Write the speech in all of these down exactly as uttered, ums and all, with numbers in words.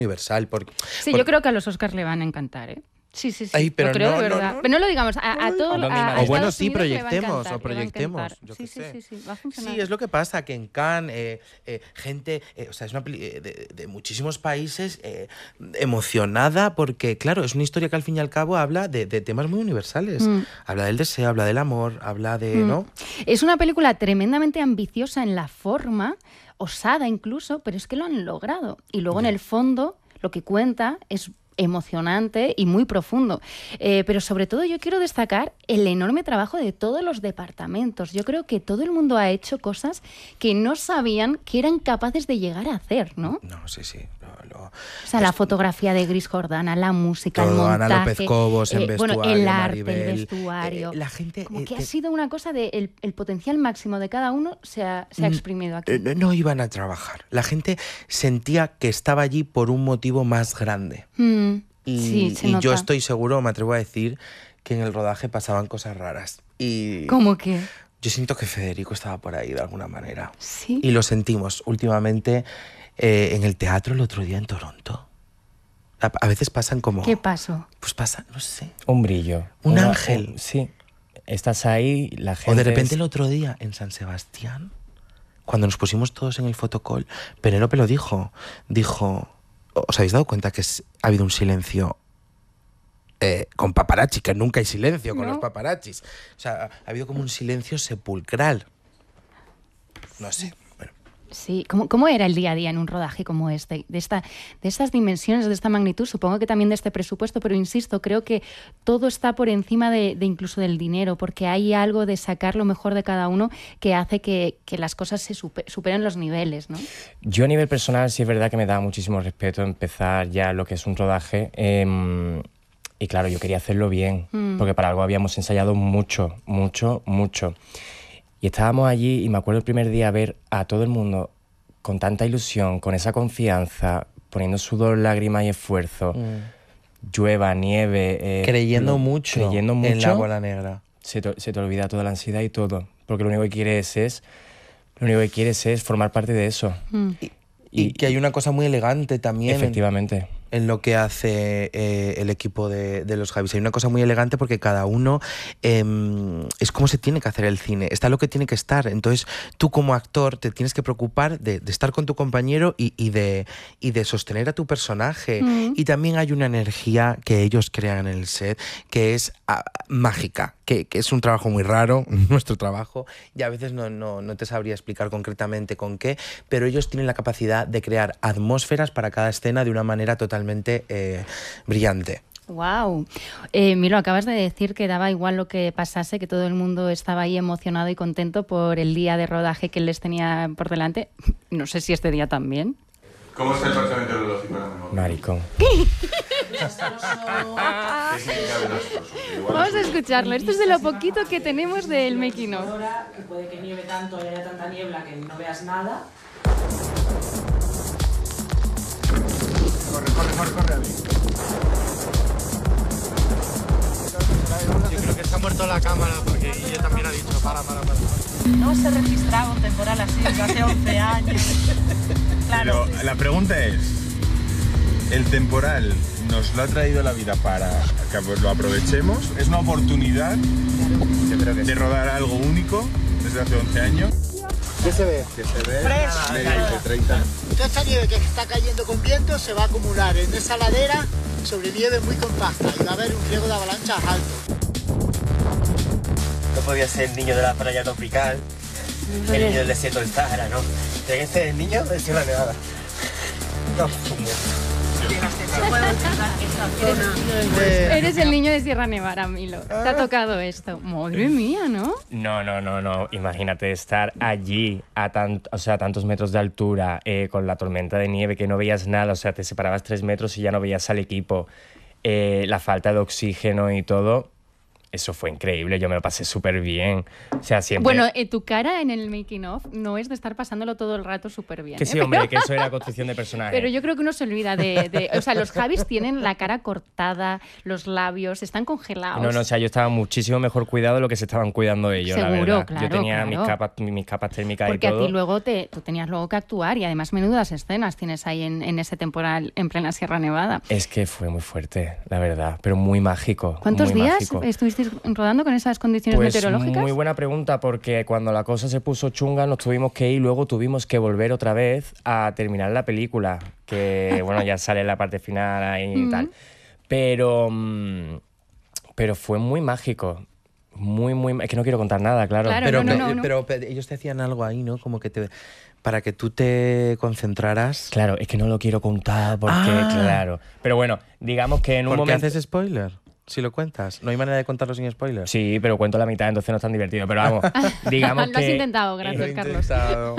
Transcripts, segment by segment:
universal. Porque, sí, por... yo creo que a los Oscars le van a encantar, ¿eh? Sí, sí, sí. Ay, pero lo creo no, de verdad. no, no. Pero no lo digamos a, a todo. A, a o bueno, Estados sí, Unidos proyectemos, encantar, o proyectemos. Yo sí, qué sí, sé. sí, sí, va a funcionar. Sí, es lo que pasa, que en Cannes, eh, eh, gente, eh, o sea, es una peli de, de, de muchísimos países eh, emocionada, porque, claro, es una historia que al fin y al cabo habla de, de temas muy universales. Mm. Habla del deseo, habla del amor, habla de, mm. ¿no? Es una película tremendamente ambiciosa en la forma, osada incluso, pero es que lo han logrado. Y luego, yeah. en el fondo, lo que cuenta es emocionante y muy profundo. Eh, pero sobre todo yo quiero destacar el enorme trabajo de todos los departamentos. Yo creo que todo el mundo ha hecho cosas que no sabían que eran capaces de llegar a hacer, ¿no? No, sí, sí. Lo, lo... O sea, es... la fotografía de Gris Jordana, la música, todo, el montaje... Ana López Cobos en eh, vestuario, bueno, el arte, Maribel, el vestuario... Eh, la gente... Como eh, que te... ha sido una cosa de... El, el potencial máximo de cada uno se ha, se ha exprimido aquí. No, no iban a trabajar. La gente sentía que estaba allí por un motivo más grande. Mm. Y, sí, se y nota. yo estoy seguro, me atrevo a decir, que en el rodaje pasaban cosas raras. Y ¿Cómo qué? Yo siento que Federico estaba por ahí de alguna manera. Sí. Y lo sentimos últimamente eh, en el teatro el otro día en Toronto. A, a veces pasan como... ¿Qué pasó? Pues pasa, no sé. Un brillo. Un Una, ángel. Un, sí. Estás ahí, la gente... O de repente es... el otro día en San Sebastián, cuando nos pusimos todos en el fotocall, Penélope lo dijo. Dijo... ¿Os habéis dado cuenta que ha habido un silencio eh, con paparazzi? Que nunca hay silencio con no. los paparazzis. O sea, ha habido como un silencio sepulcral. No sé. Bueno. Sí, ¿Cómo, ¿cómo era el día a día en un rodaje como este? De, esta, de estas dimensiones, de esta magnitud, supongo que también de este presupuesto, pero insisto, creo que todo está por encima de, de incluso del dinero, porque hay algo de sacar lo mejor de cada uno que hace que, que las cosas se super, superen los niveles, ¿no? Yo a nivel personal sí es verdad que me da muchísimo respeto empezar ya lo que es un rodaje. Eh, y claro, yo quería hacerlo bien, mm. porque para algo habíamos ensayado mucho, mucho, mucho. Y estábamos allí y me acuerdo el primer día ver a todo el mundo con tanta ilusión, con esa confianza, poniendo sudor, lágrimas y esfuerzo. Mm. Llueva, nieve... Eh, creyendo, lo, mucho creyendo mucho en la bola negra. Se te, se te olvida toda la ansiedad y todo. Porque lo único que quieres es, lo único que quieres es formar parte de eso. Mm. Y, y, y que hay una cosa muy elegante también. Efectivamente. En... en lo que hace eh, el equipo de, de los Javis. Hay una cosa muy elegante porque cada uno eh, es como se tiene que hacer el cine, está lo que tiene que estar. Entonces tú como actor te tienes que preocupar de, de estar con tu compañero y, y, de, y de sostener a tu personaje. Mm. Y también hay una energía que ellos crean en el set que es ah, mágica, que, que es un trabajo muy raro, nuestro trabajo, y a veces no, no, no te sabría explicar concretamente con qué, pero ellos tienen la capacidad de crear atmósferas para cada escena de una manera totalmente Eh, brillante. Wow. Eh, Milo, acabas de decir que daba igual lo que pasase, que todo el mundo estaba ahí emocionado y contento por el día de rodaje que les tenía por delante. No sé si este día también. ¿Cómo está el parcialmente biológico ahora mismo? Maricón. Vamos a escucharlo. Esto es de lo poquito que tenemos del making of. Que puede que nieve tanto y haya tanta niebla que no veas nada. Corre, corre, corre, corre, Abby. Yo creo que se ha muerto la cámara porque ella también ha dicho para, para, para. No se registraba un temporal así desde hace once años. Claro. Pero la pregunta es, ¿el temporal nos lo ha traído la vida para que lo aprovechemos? ¿Es una oportunidad Yo creo que de sí. rodar algo único desde hace once años? ¿Qué se ve? Que se ve Fresca. medio de treinta. Toda esta nieve que está cayendo con viento se va a acumular en esa ladera sobre nieve muy compacta y va a haber un riesgo de avalanchas alto. No podía ser el niño de la playa tropical, el niño del desierto del Sahara, ¿no? Tiene que ser el niño de Sierra Nevada. No, Eres el niño de Sierra Nevada, Milo. Te ha tocado esto. Madre mía, ¿no? No, no, no, no. Imagínate estar allí a, tant, o sea, a tantos metros de altura, eh, con la tormenta de nieve, que no veías nada, o sea, te separabas tres metros y ya no veías al equipo. Eh, la falta de oxígeno y todo. eso fue increíble, yo me lo pasé súper bien. O sea, siempre... Bueno, eh, tu cara en el making of no es de estar pasándolo todo el rato súper bien. Que ¿eh? sí, hombre, que eso era construcción de personaje. Pero yo creo que uno se olvida de, de... O sea, los Javis tienen la cara cortada, los labios, están congelados. No, no, o sea, yo estaba muchísimo mejor cuidado de lo que se estaban cuidando ellos, Seguro, la verdad. claro, yo tenía claro. mis capas, mis capas térmicas Porque y todo. a ti luego te, tú tenías luego que actuar y además menudas escenas tienes ahí en, en ese temporal en plena Sierra Nevada. Es que fue muy fuerte, la verdad, pero muy mágico. ¿Cuántos muy días mágico. estuvisteis rodando con esas condiciones Pues meteorológicas? muy buena pregunta, porque cuando la cosa se puso chunga nos tuvimos que ir y luego tuvimos que volver otra vez a terminar la película, que bueno, ya sale la parte final ahí y tal. Pero, pero fue muy mágico. Muy, muy... Es que no quiero contar nada, claro. Claro, Pero, no, no, pe- no, no. pero pe- ellos te hacían algo ahí, ¿no? Como que te... Para que tú te concentraras. Claro, es que no lo quiero contar porque, Ah. claro. Pero bueno, digamos que en un ¿Por qué momento... haces spoiler? Si lo cuentas. No hay manera de contarlo sin spoiler. Sí, pero cuento la mitad, entonces no es tan divertido. Pero vamos, digamos Lo que... has intentado, gracias, Lo he Carlos. intentado.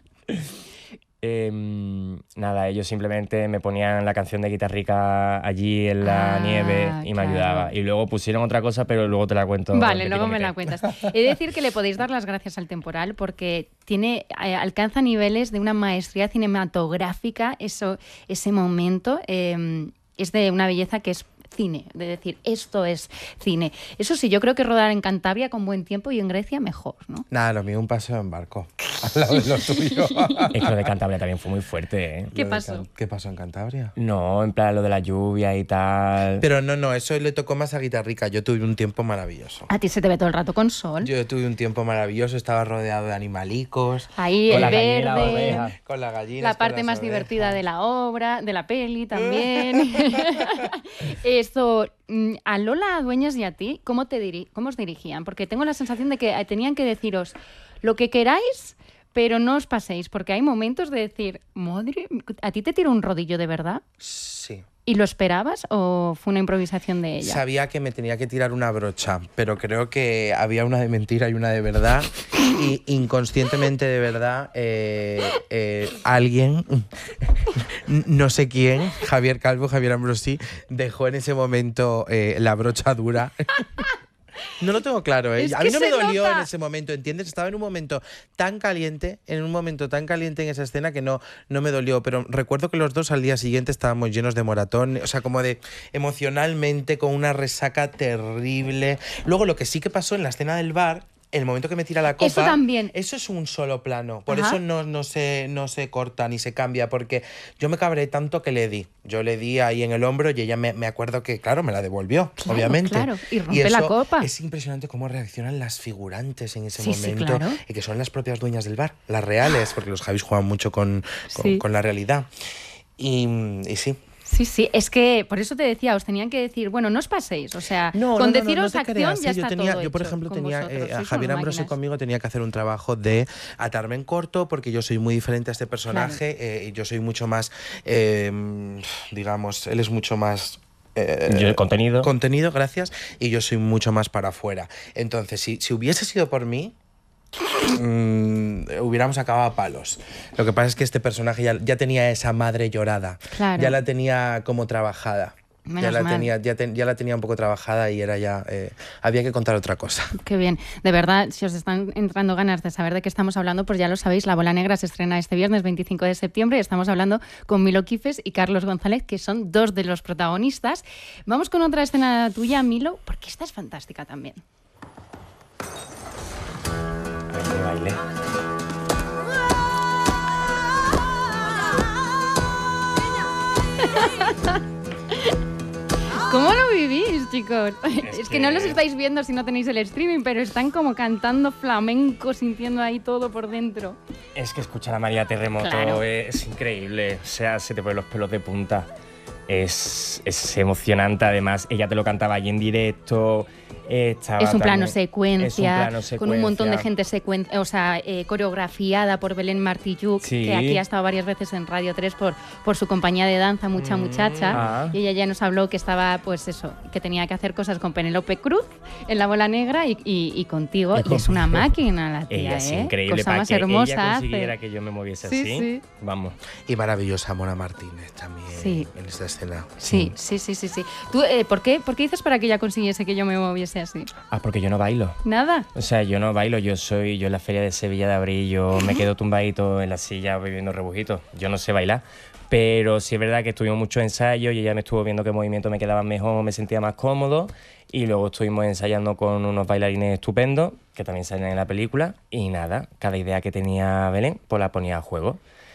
Eh, nada, ellos simplemente me ponían la canción de Guitarrica allí en la Ah, nieve y me claro. ayudaba. Y luego pusieron otra cosa, pero luego te la cuento. Vale, en luego me petit la comité. cuentas. He de decir que le podéis dar las gracias al temporal porque tiene, eh, alcanza niveles de una maestría cinematográfica, eso, ese momento. eh, es de una belleza que es cine, de decir, esto es cine. Eso sí, yo creo que rodar en Cantabria con buen tiempo y en Grecia mejor, ¿no? Nada, lo mío un paseo en barco. Al lado de lo tuyo. Es que lo de Cantabria también fue muy fuerte, ¿eh? ¿Qué Lo de pasó? Can- ¿Qué pasó en Cantabria? No, en plan lo de la lluvia y tal. Pero no, no, eso le tocó más a Guitarrica. Yo tuve un tiempo maravilloso. A ti se te ve todo el rato con sol. Yo tuve un tiempo maravilloso, estaba rodeado de animalicos. Ahí Con el la gallina y la verde, oveja. Con las gallinas. la con parte las más ovejas. divertida de la obra, de la peli también. Esto, mm, a Lola Dueñas y a ti, ¿cómo, te diri- ¿cómo os dirigían? Porque tengo la sensación de que eh, tenían que deciros lo que queráis, pero no os paséis, porque hay momentos de decir, madre, ¿a ti te tiró un rodillo de verdad? Sí. ¿Y lo esperabas o fue una improvisación de ella? Sabía que me tenía que tirar una brocha, pero creo que había una de mentira y una de verdad. Y inconscientemente de verdad, eh, eh, alguien, no sé quién, Javier Calvo, Javier Ambrosi, dejó en ese momento eh, la brocha dura. No lo tengo claro, ¿eh? Es A que mí no me se dolió nota. en ese momento, ¿entiendes? Estaba en un momento tan caliente, en un momento tan caliente en esa escena que no, no me dolió. Pero recuerdo que los dos al día siguiente estábamos llenos de moratón, o sea, como de emocionalmente, con una resaca terrible. Luego, lo que sí que pasó en la escena del bar, el momento que me tira la copa... Eso también. Eso es un solo plano. Por Ajá. eso no, no, se, no se corta ni se cambia, porque yo me cabré tanto que le di. Yo le di ahí en el hombro y ella me, me acuerdo que, claro, me la devolvió, Claro, obviamente. claro, y rompe la eso copa. Es impresionante cómo reaccionan las figurantes en ese Sí, sí, momento. claro. Y que son las propias dueñas del bar, las reales, porque los Javis juegan mucho con, con, Sí. con la realidad. Y, y sí. Sí, sí, es que por eso te decía, os tenían que decir, bueno, no os paséis, o sea, No, con no, no, no, deciros no te acción creas, ya sí, yo está tenía, todo yo por hecho ejemplo con tenía vosotros, eh, a sois Javier unas Ambrosi máquinas. conmigo tenía que hacer un trabajo de atarme en corto porque yo soy muy diferente a este personaje, eh, y yo soy mucho más, eh, digamos, él es mucho más eh, Yo, contenido. contenido, gracias, y yo soy mucho más para afuera. Entonces, si, si hubiese sido por mí, mm, hubiéramos acabado a palos. Lo que pasa es que este personaje ya, ya tenía esa madre llorada, Claro. ya la tenía como trabajada. Ya Menos la, mal. tenía, ya, ten- ya la tenía un poco trabajada y era ya eh, había que contar otra cosa. Qué bien. De verdad, si os están entrando ganas de saber de qué estamos hablando, pues ya lo sabéis, La Bola Negra se estrena este viernes veinticinco de septiembre y estamos hablando con Milo Quifes y Carlos González, que son dos de los protagonistas. Vamos con otra escena tuya, Milo, porque esta es fantástica también. Baile, baile. ¿Cómo lo vivís, chicos? Es, Es que no que- los estáis viendo si no tenéis el streaming, pero están como cantando flamenco, sintiendo ahí todo por dentro. Es que escuchar a María Terremoto Claro. es increíble. O sea, se te ponen los pelos de punta. Es, es emocionante, además. Ella te lo cantaba allí en directo. eh, estaba Es un plano también- secuencia, es un plano con un montón de secuencia. gente secuen- o sea, eh, coreografiada por Belén Martilluk, Sí. que aquí ha estado varias veces en Radio tres por, por su compañía de danza, Mucha Muchacha. ah. Y ella ya nos habló que estaba, pues eso, que tenía que hacer cosas con Penélope Cruz en La Bola Negra y, y- y contigo. Y Y, con- es una máquina la tía, Ella es ¿eh? increíble. Cosa Para más que hermosa ella hace. consiguiera que yo me moviese Sí, así. sí. Vamos. Y maravillosa Mona Martínez también Sí. en esta escena. Sí, sí, sí, sí, sí. ¿Tú, eh, ¿por, qué, ¿Por qué dices para que ella consiguiese que yo me moviese hace así? Ah, porque yo no bailo. ¿Nada? O sea, yo no bailo, yo soy, yo en la feria de Sevilla de abril, yo me quedo tumbadito en la silla bebiendo rebujitos. Yo no sé bailar, pero sí es verdad que estuvimos muchos ensayos y ella me estuvo viendo qué movimientos me quedaban mejor, me sentía más cómodo, y luego estuvimos ensayando con unos bailarines estupendos, que también salen en la película, y nada, cada idea que tenía Belén, pues la ponía a juego.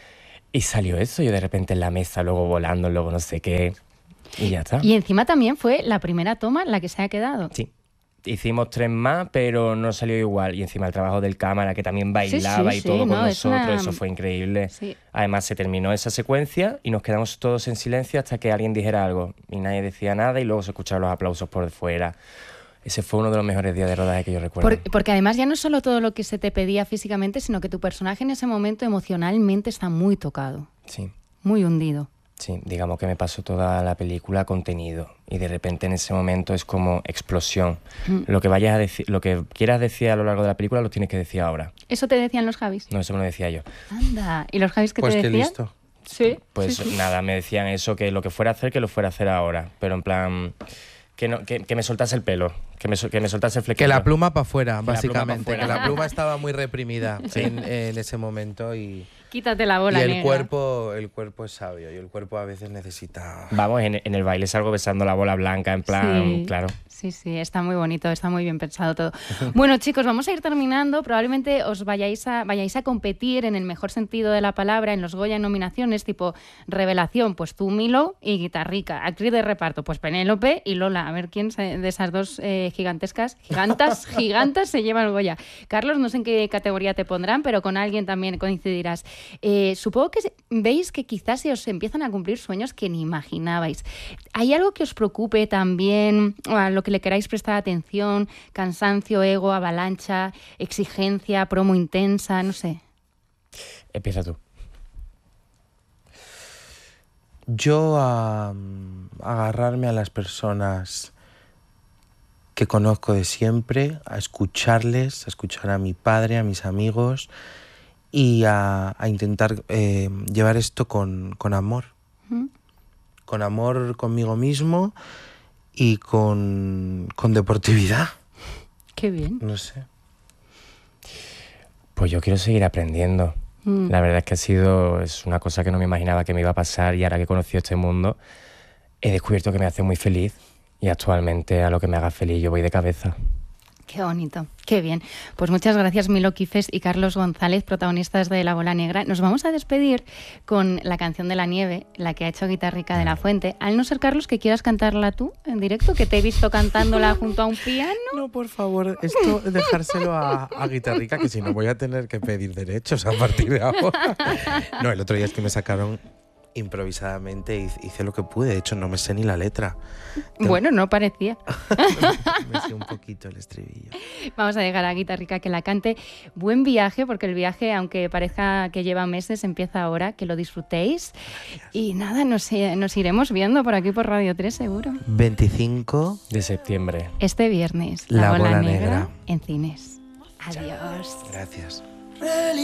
Y salió eso, yo de repente en la mesa, luego volando, luego no sé qué, y ya está. Y encima también fue la primera toma la que se ha quedado. Sí. Hicimos tres más, pero no salió igual. Y encima el trabajo del cámara, que también bailaba sí, sí, y todo sí, con no, es nosotros, una... eso fue increíble. Sí. Además, se terminó esa secuencia y nos quedamos todos en silencio hasta que alguien dijera algo. Y nadie decía nada y luego se escucharon los aplausos por fuera. Ese fue uno de los mejores días de rodaje que yo recuerdo. Por, porque además ya no es solo todo lo que se te pedía físicamente, sino que tu personaje en ese momento emocionalmente está muy tocado. Sí. Muy hundido. Sí, digamos que me pasó toda la película contenido y de repente en ese momento es como explosión. Mm. Lo que vayas a decir, lo que quieras decir a lo largo de la película lo tienes que decir ahora. ¿Eso te decían los Javis? No, eso me lo decía yo. Anda, ¿y los Javis qué pues te decían? Pues qué listo. Sí. Pues sí, sí. nada, me decían eso, que lo que fuera a hacer, que lo fuera a hacer ahora. Pero en plan, que, no, que, que me soltase el pelo, que me, que me soltase el flequillo. Que la pluma para afuera, que básicamente. La que la pluma estaba muy reprimida sí. en, en ese momento y... Quítate la bola y el negra. cuerpo el cuerpo es sabio y el cuerpo a veces necesita... Vamos, en, en el baile salgo besando la bola blanca, en plan, sí, claro. Sí, sí, está muy bonito, está muy bien pensado todo. Bueno, chicos, vamos a ir terminando. Probablemente os vayáis a, vayáis a competir en el mejor sentido de la palabra en los Goya en nominaciones, tipo revelación, pues tú, Milo, y Guitarrica. Actriz de reparto, pues Penélope y Lola. A ver quién se, de esas dos eh, gigantescas, gigantas, gigantas se lleva el Goya. Carlos, no sé en qué categoría te pondrán, pero con alguien también coincidirás. Eh, supongo que veis que quizás se os empiezan a cumplir sueños que ni imaginabais. ¿Hay algo que os preocupe también, a lo que le queráis prestar atención? Cansancio, ego, avalancha, exigencia, promo intensa, no sé. Empieza tú. Yo a um, agarrarme a las personas que conozco de siempre, a escucharles, a escuchar a mi padre, a mis amigos y a, a intentar eh, llevar esto con, con amor. ¿Mm? Con amor conmigo mismo y con, con deportividad. Qué bien. No sé. Pues yo quiero seguir aprendiendo. Mm. La verdad es que ha sido, es una cosa que no me imaginaba que me iba a pasar y ahora que he conocido este mundo he descubierto que me hace muy feliz y actualmente a lo que me haga feliz yo voy de cabeza. Qué bonito, qué bien. Pues muchas gracias Milo Quifes y Carlos González, protagonistas de La Bola Negra. Nos vamos a despedir con la canción de la nieve, la que ha hecho Guitarrica de la Fuente. Al no ser, Carlos, que quieras cantarla tú en directo, que te he visto cantándola junto a un piano. No, por favor, esto dejárselo a, a Guitarrica, que si no voy a tener que pedir derechos a partir de ahora. No, el otro día es que me sacaron improvisadamente y hice lo que pude. De hecho, no me sé ni la letra. Bueno, no parecía. Me sé un poquito el estribillo. Vamos a dejar a Guitarrica que la cante. Buen viaje, porque el viaje, aunque parezca que lleva meses, empieza ahora. Que lo disfrutéis. Gracias. Y nada, nos, nos iremos viendo por aquí por Radio tres, seguro. veinticinco de septiembre. Este viernes. La, la Bola, bola negra, negra en cines. Adiós. Gracias.